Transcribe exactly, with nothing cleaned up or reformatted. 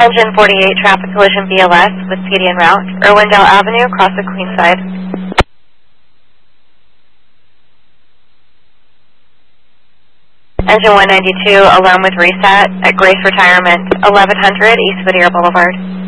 Engine forty-eight, traffic collision B L S with P D en route. Irwindale Avenue, across the Queenside. Engine one ninety-two, alarm with reset at Grace Retirement, eleven hundred East Whittier Boulevard.